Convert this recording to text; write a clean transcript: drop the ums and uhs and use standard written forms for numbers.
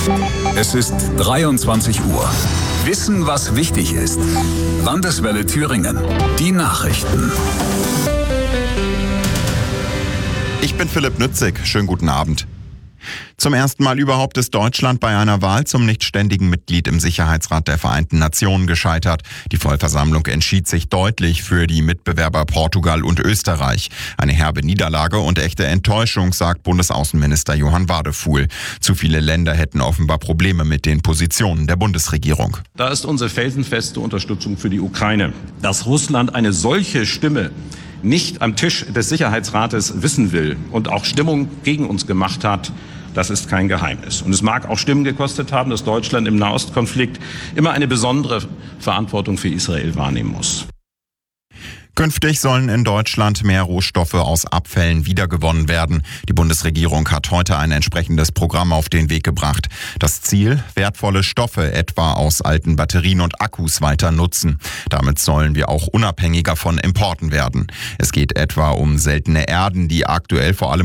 Es ist 23 Uhr. Wissen, was wichtig ist. Landeswelle Thüringen. Die Nachrichten. Ich bin Philipp Nützig. Schönen guten Abend. Zum ersten Mal überhaupt ist Deutschland bei einer Wahl zum nichtständigen Mitglied im Sicherheitsrat der Vereinten Nationen gescheitert. Die Vollversammlung entschied sich deutlich für die Mitbewerber Portugal und Österreich. Eine herbe Niederlage und echte Enttäuschung, sagt Bundesaußenminister Johann Wadefuhl. Zu viele Länder hätten offenbar Probleme mit den Positionen der Bundesregierung. Da ist unsere felsenfeste Unterstützung für die Ukraine. Dass Russland eine solche Stimme nicht am Tisch des Sicherheitsrates wissen will und auch Stimmung gegen uns gemacht hat, das ist kein Geheimnis. Und es mag auch Stimmen gekostet haben, dass Deutschland im Nahostkonflikt immer eine besondere Verantwortung für Israel wahrnehmen muss. Künftig sollen in Deutschland mehr Rohstoffe aus Abfällen wiedergewonnen werden. Die Bundesregierung hat heute ein entsprechendes Programm auf den Weg gebracht. Das Ziel: wertvolle Stoffe, etwa aus alten Batterien und Akkus, weiter nutzen. Damit sollen wir auch unabhängiger von Importen werden. Es geht etwa um seltene Erden, die aktuell vor allem